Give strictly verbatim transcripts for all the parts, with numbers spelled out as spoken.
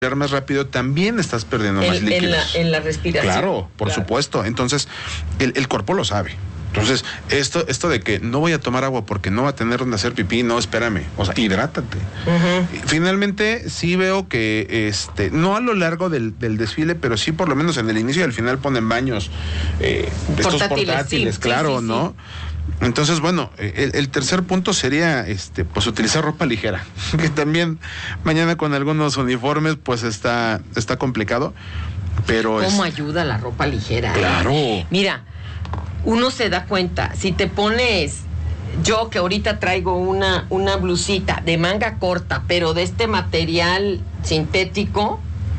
más rápido, también estás perdiendo en, más líquidos. En la, en la respiración. Claro, por claro. supuesto. Entonces, el, el cuerpo lo sabe. Entonces, esto, esto de que no voy a tomar agua porque no va a tener donde hacer pipí, no, espérame. O sea, hidrátate. Uh-huh. Finalmente, sí veo que, este, no a lo largo del, del desfile, pero sí por lo menos en el inicio y al final ponen baños, eh, estos portátiles, portátiles sí, claro, sí, sí, ¿no? Sí. Entonces, bueno, el, el tercer punto sería, este, pues utilizar ropa ligera, que también mañana con algunos uniformes, pues está, está complicado, pero ¿cómo es... ayuda la ropa ligera? Claro. Eh? Mira, uno se da cuenta, si te pones, yo que ahorita traigo una, una blusita de manga corta, pero de este material sintético,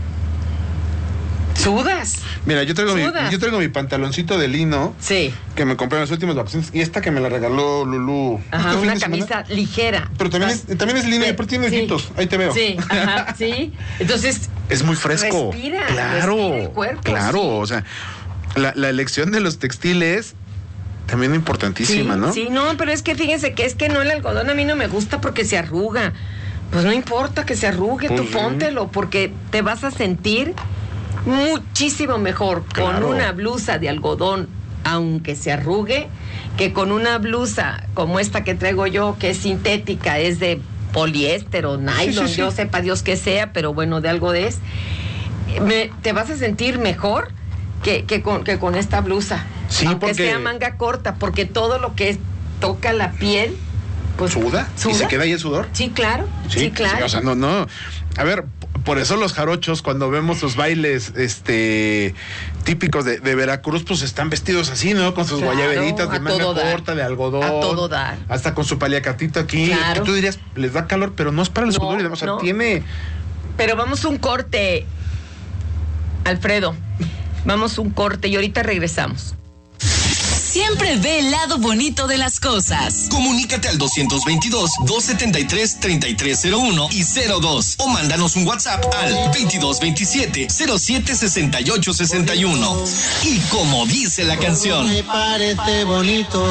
sudas. Mira, yo traigo, sudas. mi, yo traigo mi pantaloncito de lino. Sí. Que me compré en las últimas vacaciones. Y esta que me la regaló Lulú. Ajá, una camisa ligera. Pero también es, también es lino, sí, pero tiene hoyitos. Sí. Ahí te veo. Sí, ajá, sí. Entonces. Es muy fresco. Respira. Claro. Respira el cuerpo, claro. Sí. O sea, la, la elección de los textiles también importantísima, sí, ¿no? Sí, no, pero es que fíjense que es que no, el algodón a mí no me gusta porque se arruga. Pues no importa que se arrugue, pues tú sí. póntelo, porque te vas a sentir muchísimo mejor con claro. una blusa de algodón, aunque se arrugue, que con una blusa como esta que traigo yo, que es sintética, es de poliéster o nylon, sí, sí, sí. yo sepa Dios que sea, pero bueno, de algo de es, me, te vas a sentir mejor que, que, con, que con esta blusa, sí, aunque porque... sea manga corta, porque todo lo que toca la piel, pues ¿Suda? ¿Suda? ¿Y se queda ahí el sudor? Sí, claro, sí, sí claro. Sí, o sea, no, no, a ver, por eso los jarochos, cuando vemos sus bailes este típicos de, de Veracruz, pues están vestidos así, ¿no? Con sus claro, guayaberitas de manga corta, de algodón. A todo dar. Hasta con su paliacatito aquí. Claro. Que tú dirías, les da calor, pero no es para el no, sudor y demás. O sea, no. tiene... Pero vamos a un corte, Alfredo. Vamos a un corte y ahorita regresamos. Siempre ve el lado bonito de las cosas. Comunícate al doscientos veintidós, doscientos setenta y tres, treinta y tres cero uno y cero dos o mándanos un WhatsApp al veintidós veintisiete, cero siete sesenta y ocho sesenta y uno. Y como dice la canción, me parece bonito.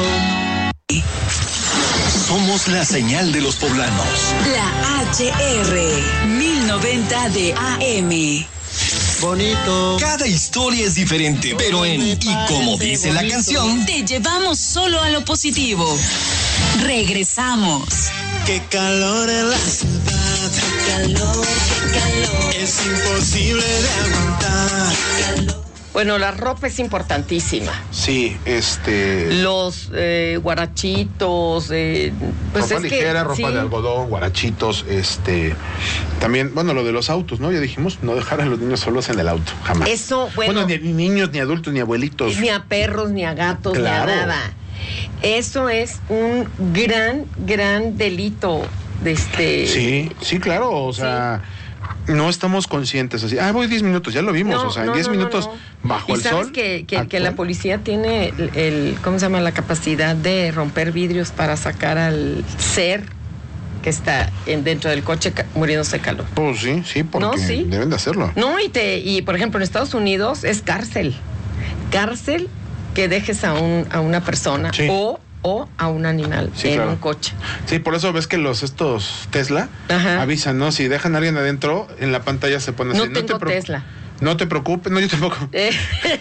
Somos la señal de los poblanos. La H R mil noventa de A M. Bonito. Cada historia es diferente, pero en Y como dice la canción, te llevamos solo a lo positivo. Regresamos. Qué calor en la ciudad. Qué calor, qué calor. Es imposible de aguantar. Calor. Bueno, la ropa es importantísima. Sí, este... Los eh, guarachitos, eh, pues ropa es ligera, que, ropa sí. de algodón, guarachitos, este... También, bueno, lo de los autos, ¿no? Ya dijimos, no dejar a los niños solos en el auto, jamás. Eso, bueno... Bueno, ni, ni niños, ni adultos, ni abuelitos. Ni a perros, ni a gatos, claro. ni a nada. Eso es un gran, gran delito de este... Sí, sí, claro, o sea... Sí. No estamos conscientes así. Ah, voy diez minutos, ya lo vimos. No, o sea, no, en diez no, minutos no, no. bajo ¿Y el sabes sol. que, que, que la policía tiene el, el, ¿cómo se llama? La capacidad de romper vidrios para sacar al ser que está en, dentro del coche ca- muriéndose de calor. Pues sí, sí, porque no, sí. deben de hacerlo. No, y te, y por ejemplo en Estados Unidos es cárcel. Cárcel que dejes a un, a una persona sí. o o a un animal sí, en claro. un coche. Sí, por eso ves que los estos Tesla Ajá. avisan, ¿no? Si dejan a alguien adentro, en la pantalla se pone no así. Tengo no te Tesla. No te preocupes, no, yo tampoco. Eh.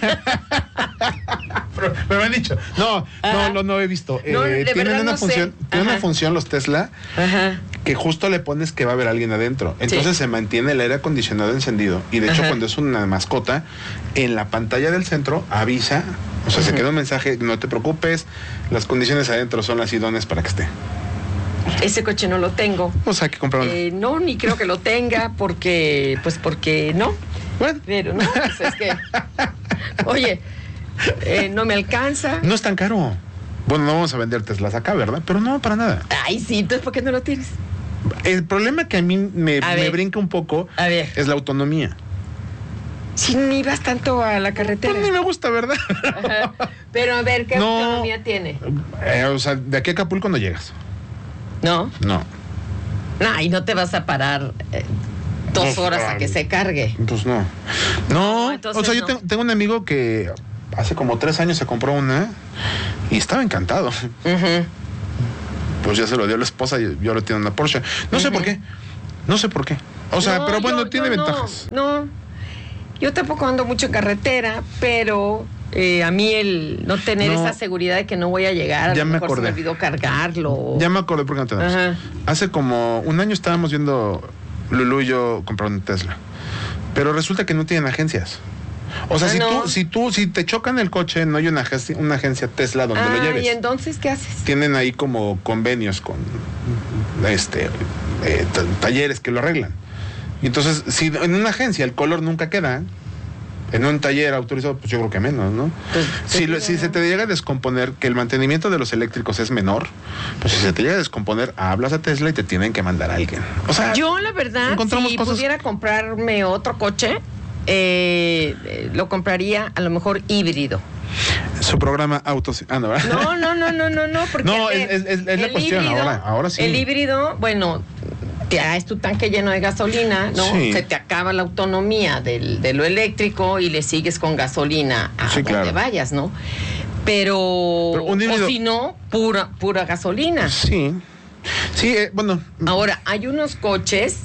pero, pero me han dicho, no, Ajá. no, no, no he visto. No, eh, de tienen verdad una no función, sé. tienen una función los Tesla Ajá. que justo le pones que va a haber alguien adentro. Entonces sí. se mantiene el aire acondicionado encendido. Y de hecho, Ajá. cuando es una mascota, en la pantalla del centro avisa, o sea, uh-huh. se queda un mensaje, no te preocupes, las condiciones adentro son las idóneas para que esté. Ese coche no lo tengo. Pues hay que comprar uno. Eh, no, ni creo que lo tenga, porque, pues porque no. Bueno. Pero no, pues es que, oye, eh, no me alcanza. No es tan caro. Bueno, no vamos a vender Teslas acá, ¿verdad? Pero no, para nada. Ay, sí, entonces ¿por qué no lo tienes? El problema que a mí me, a me brinca un poco a ver. es la autonomía. Si ni vas tanto a la carretera. Pues ni me gusta, ¿verdad? Ajá. Pero a ver, ¿qué no, autonomía tiene? Eh, o sea, de aquí a Acapulco no llegas. ¿No? No. No, y no te vas a parar eh, dos pues, horas a que se cargue. Pues no. No, no o sea, yo no. tengo, tengo un amigo que hace como tres años se compró una y estaba encantado. Uh-huh. Pues ya se lo dio la esposa y yo lo tengo en una Porsche. No uh-huh. sé por qué. No sé por qué. O sea, No, pero bueno, yo- tiene yo no, ventajas. No, yo tampoco ando mucho en carretera, pero eh, a mí el no tener No. esa seguridad de que no voy a llegar, a Ya lo me mejor se acordé. me olvidó cargarlo. Ya me acordé por qué no tenemos. Ajá. Hace como un año estábamos viendo Lulú y yo comprar un Tesla. Pero resulta que no tienen agencias. O sea, Ah, si no. tú, si tú, si te chocan el coche, no hay una agencia, una agencia Tesla donde Ah, lo lleves. ¿y entonces qué haces? Tienen ahí como convenios con este eh, t- talleres que lo arreglan. Y entonces, si en una agencia el color nunca queda, en un taller autorizado, pues yo creo que menos, ¿no? Pues, si, lo- si se te llega a descomponer, que el mantenimiento de los eléctricos es menor, pues si se te llega a descomponer, hablas a Tesla y te tienen que mandar a alguien. O sea, Yo, la verdad, encontramos si cosas- pudiera comprarme otro coche, eh, eh, lo compraría a lo mejor híbrido. su programa autos. Ah, no, ¿verdad? No, no, no, no, no, no, porque No, a ver, es- es- es la el cuestión, ahora- ahora sí. El híbrido, bueno, ya es tu tanque lleno de gasolina, ¿no? Sí. Se te acaba la autonomía del, de lo eléctrico y le sigues con gasolina a Sí, donde claro. vayas, ¿no? Pero, Pero un híbrido- o si no, pura, pura gasolina. Sí. Sí, eh, bueno. Ahora, hay unos coches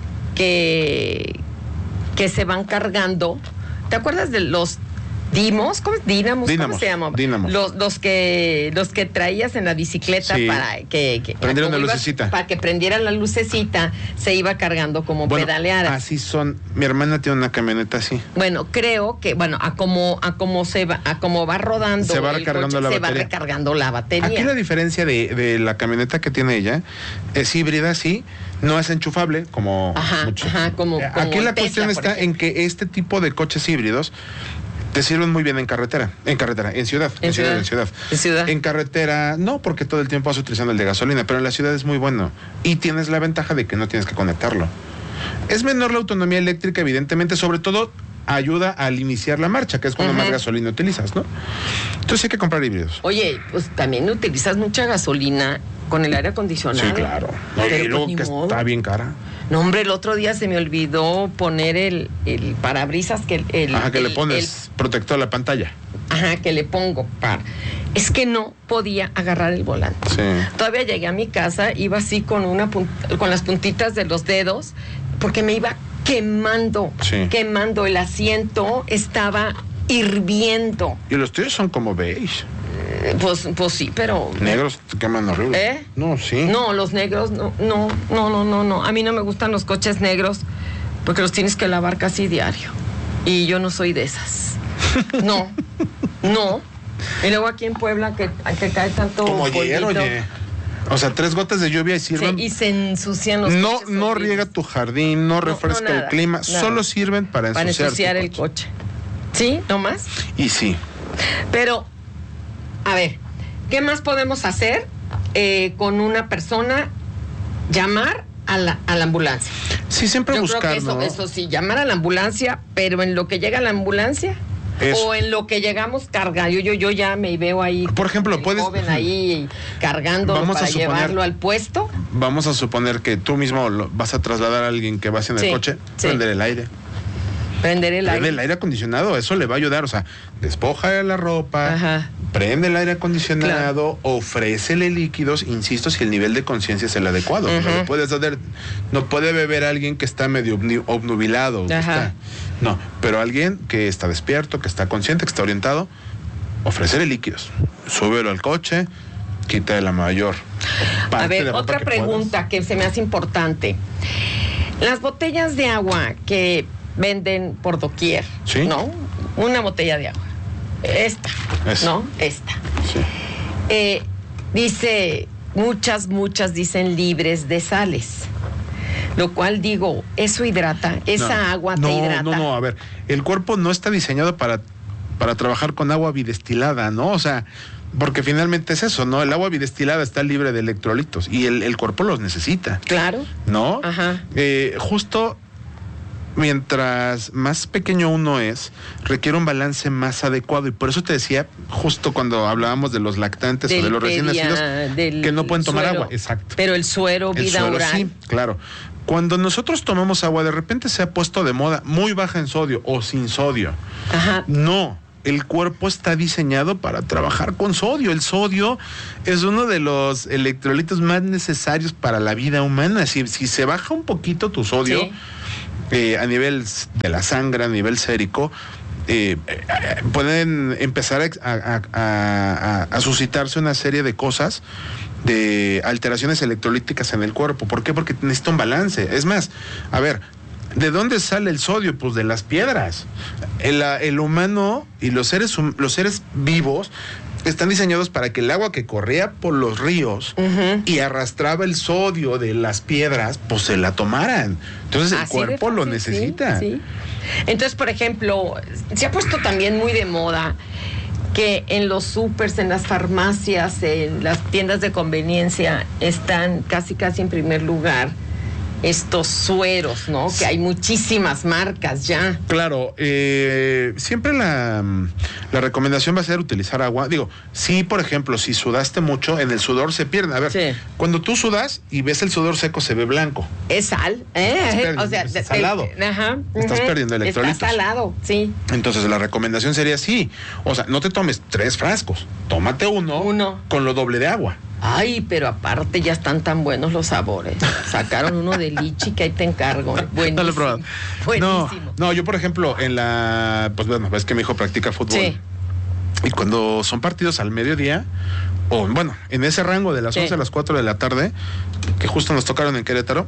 que, que se van cargando. ¿Te acuerdas de los Dimos? ¿Cómo es? Dínamos, Dínamos, ¿cómo se llama? Dínamos. Los, los que los que traías en la bicicleta Sí. para que, que Prendieron como la ibas- lucecita. para que prendiera la lucecita, se iba cargando como Bueno, pedalearas. así son. Mi hermana tiene una camioneta así. Bueno, creo que, bueno, a como, a como se va, a como va rodando, Se va el recargando coche, la se va batería. recargando la batería. Aquí la diferencia de, de la camioneta que tiene ella es híbrida, sí, no es enchufable como Ajá, mucho. ajá, como- Eh, como Aquí la el Tesla, cuestión por está en ejemplo. que este tipo de coches híbridos te sirven muy bien en carretera, en carretera, en ciudad, en, En ciudad, ciudad. en ciudad. En ciudad. En carretera, no, porque todo el tiempo vas utilizando el de gasolina, pero en la ciudad es muy bueno. Y tienes la ventaja de que no tienes que conectarlo. Es menor la autonomía eléctrica, evidentemente, sobre todo ayuda al iniciar la marcha, que es cuando Ajá. más gasolina utilizas, ¿no? Entonces hay que comprar híbridos. Oye, pues también utilizas mucha gasolina con el aire acondicionado. Sí, claro. No, Pero, y luego pues, que ni modo. está bien cara. No, hombre, el otro día se me olvidó poner el, el parabrisas que el, el- Ajá, que le el- pones protector a la pantalla. el- ajá, que le pongo para. Es que no podía agarrar el volante. Sí. Todavía llegué a mi casa, iba así con una pun- con las puntitas de los dedos, porque me iba quemando, Sí. quemando el asiento, estaba hirviendo. Y los tuyos son como beige. Eh, Pues, pues sí, pero. Negros te queman horrible. ¿Eh? No, sí. No, los negros, no, no, no, no, no, no. A mí no me gustan los coches negros porque los tienes que lavar casi diario. Y yo no soy de esas. No, no. Y luego aquí en Puebla que, que cae tanto Como ayer, polvito, oye. O sea, tres gotas de lluvia y se- sirven. y se ensucian los No, coches no horribles. riega tu jardín, no refresca nada, el clima, nada. solo sirven para ensuciar, Para ensuciar tu el coche. coche. ¿Sí? ¿No más? Y sí. Pero, a ver, ¿qué más podemos hacer eh, con una persona? Llamar a la, a la ambulancia. Sí, siempre Yo buscar, creo que eso, ¿no? eso sí, llamar a la ambulancia, pero en lo que llega la ambulancia Eso. o en lo que llegamos carga. Yo, yo, yo ya me veo ahí. Por ejemplo, el puedes- joven ahí cargándolo Vamos a para suponer- llevarlo al puesto. Vamos a suponer que tú mismo lo- vas a trasladar a alguien que va en el Sí, coche, sí. prender el aire. Prender el Prende aire. el aire acondicionado, eso le va a ayudar. O sea, despoja la ropa, Ajá. prende el aire acondicionado, ofrécele líquidos, insisto, si el nivel de conciencia es el adecuado. No Ujú. le puedes dar- no puede beber alguien que está medio obni- obnubilado. que Ajá. está- no, pero alguien que está despierto, que está consciente, que está orientado, ofrecerle líquidos. Súbelo al coche, quita la mayor parte A ver, de ropa otra que pregunta que se me hace importante. Las botellas de agua que venden por doquier, Sí. ¿no? Una botella de agua. Esta, Esa. ¿no? Esta. puedas. Sí. Eh, dice, muchas, muchas dicen libres de sales. Lo cual digo, eso hidrata, esa No, agua no, te hidrata. No, no, a ver, el cuerpo no está diseñado para, para trabajar con agua bidestilada, ¿no? O sea, porque finalmente es eso, ¿no? El agua bidestilada está libre de electrolitos y el, el cuerpo los necesita, Claro. ¿no? Ajá. Eh, justo mientras más pequeño uno es, requiere un balance más adecuado. Y por eso te decía, justo cuando hablábamos de los lactantes o de los recién pedia- nacidos, del que no pueden tomar suero. agua. Exacto. Pero el suero, El vida suero, oral. sí, claro. Cuando nosotros tomamos agua, de repente se ha puesto de moda muy baja en sodio o sin sodio. Ajá. No, el cuerpo está diseñado para trabajar con sodio. El sodio es uno de los electrolitos más necesarios para la vida humana. Si, si se baja un poquito tu sodio, sí. eh, a nivel de la sangre, a nivel sérico, eh, eh, pueden empezar a, a, a, a, a suscitarse una serie de cosas, de alteraciones electrolíticas en el cuerpo. ¿Por qué? Porque necesita un balance. Es más, a ver, ¿de dónde sale el sodio? Pues de las piedras. El, el humano y los seres, los seres vivos están diseñados para que el agua que corría por los ríos uh-huh. y arrastraba el sodio de las piedras, pues se la tomaran. Entonces el Así cuerpo fácil, lo necesita. Sí, sí. Entonces, por ejemplo, se ha puesto también muy de moda que en los supers, en las farmacias, en las tiendas de conveniencia están casi casi en primer lugar estos sueros, ¿no? Que hay muchísimas marcas ya. Claro, eh, siempre la, la recomendación va a ser utilizar agua. Digo, sí, por ejemplo, si sudaste mucho, en el sudor se pierde. A ver, sí. cuando tú sudas y ves el sudor seco, se ve blanco. Es sal, ¿eh? O sea, es salado. El, ajá. Estás uh-huh. perdiendo electrolitos. Está salado, sí. Entonces, la recomendación sería sí. O sea, no te tomes tres frascos. Tómate uno, uno. con lo doble de agua. Ay, pero aparte ya están tan buenos los sabores. Sacaron uno de lichi que ahí te encargo. Buenísimo. No lo he probado. Buenísimo. No, no, yo por ejemplo, en la... Pues bueno, ves que mi hijo practica fútbol. Sí. Y cuando son partidos al mediodía, o bueno, en ese rango de las sí. once a las cuatro de la tarde, que justo nos tocaron en Querétaro,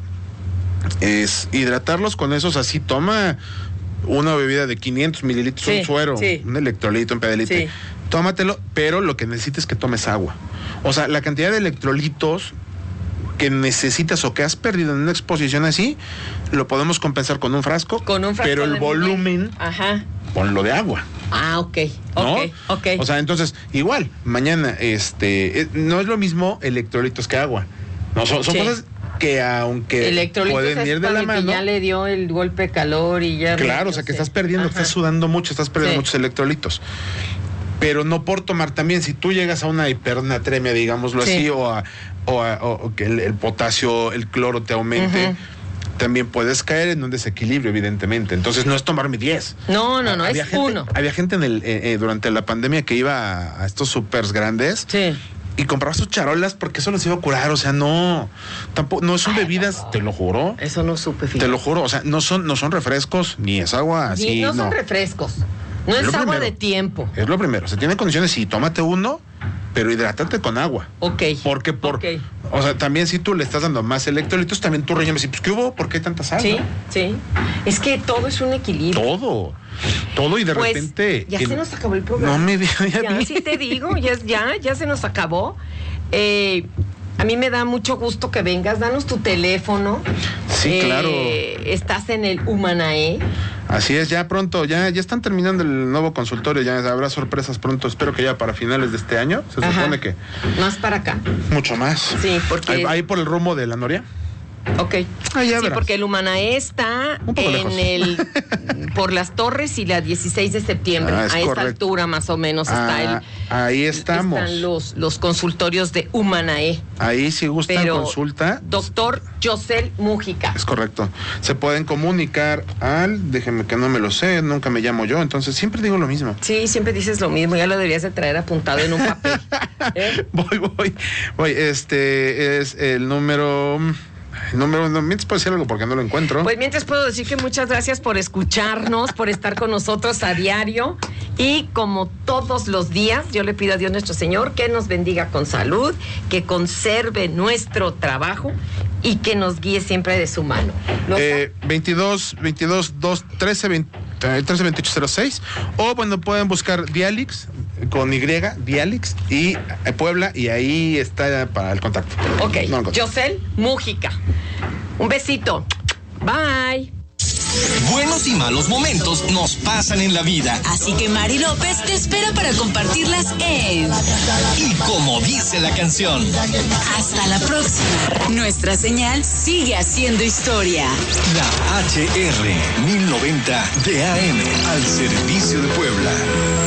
es hidratarlos con esos así, toma una bebida de quinientos mililitros, sí, un suero, sí. un electrolito, un pedalito. Sí. Tómatelo, pero lo que necesitas es que tomes agua. O sea, la cantidad de electrolitos que necesitas o que has perdido en una exposición así, lo podemos compensar con un frasco, con un frasco pero el volumen, Ajá. ponlo de agua. Ah, ok, ¿no? ok, ok. O sea, entonces, igual, mañana, este, no es lo mismo electrolitos que agua. No, son, son sí. cosas que aunque pueden ir de la mano. Ya le dio el golpe de calor y ya. Claro, o sea, que estás perdiendo, Ajá. estás sudando mucho, estás perdiendo sí. muchos electrolitos. Pero no por tomar también, si tú llegas a una hipernatremia, digámoslo sí. así, o, a, o, a, o que el, el potasio, el cloro te aumente, uh-huh. también puedes caer en un desequilibrio, evidentemente. Entonces no es tomarme diez. No, no, no, había es gente, uno. Había gente en el, eh, eh, durante la pandemia que iba a, a estos supers grandes. Sí. Y compraba sus charolas porque eso los iba a curar, o sea, no, tampoco, no son Ay, bebidas, no. te lo juro. Eso no supe, fíjate. Te lo juro, o sea, no son, no son refrescos, ni es agua así. Sí, no, no son refrescos. No es, es agua primero. de tiempo. Es lo primero. Se tiene condiciones, sí, tómate uno, pero hidrátate con agua. Ok. Porque por... Okay. O sea, también si tú le estás dando más electrolitos, también tu riñón me dice, pues, ¿qué hubo? ¿Por qué tanta sal? Sí, ¿no? sí. Es que todo es un equilibrio. Todo. Todo y de pues, repente... ya que... se nos acabó el programa. No me digas. Ya, ya sí te digo, ya, ya, ya se nos acabó. Eh... A mí me da mucho gusto que vengas, danos tu teléfono. Sí, eh, claro. Estás en el Humanae. Así es, ya pronto, ya, ya están terminando el nuevo consultorio, ya habrá sorpresas pronto, espero que ya para finales de este año, se Ajá. supone que... Más para acá. Mucho más. Sí, porque... Ahí, ahí por el rumbo de la Noria. Ok. Ah, ya sí, verás. Porque el Humanae está en lejos. el por las Torres y la dieciséis de septiembre. Ah, a correcto. esta altura más o menos ah, está el. Ahí estamos. Están los, los consultorios de Humanae. Ahí si gustan Pero, consulta. Doctor Yosel Mújica. Es correcto. Se pueden comunicar al, déjenme que no me lo sé, nunca me llamo yo, entonces siempre digo lo mismo. Sí, siempre dices lo mismo, ya lo deberías de traer apuntado en un papel. ¿Eh? Voy, voy, voy. Este es el número. No, no, no, mientras puedo decir algo porque no lo encuentro. Pues mientras puedo decir que muchas gracias por escucharnos, por estar con nosotros a diario. Y como todos los días, yo le pido a Dios nuestro Señor que nos bendiga con salud, que conserve nuestro trabajo y que nos guíe siempre de su mano. Eh, veintidós, veintidós, dos, trece, veinte, trece, veintiocho, cero seis. O bueno, pueden buscar Dialix con Y, Dialix y eh, Puebla, y ahí está para el contacto. Ok, no, Yosel Mújica. Un besito. Bye. Buenos y malos momentos nos pasan en la vida. Así que Mari López te espera para compartirlas en Y como dice la canción. Hasta la próxima. Nuestra señal sigue haciendo historia. La H R mil noventa de A M al servicio de Puebla.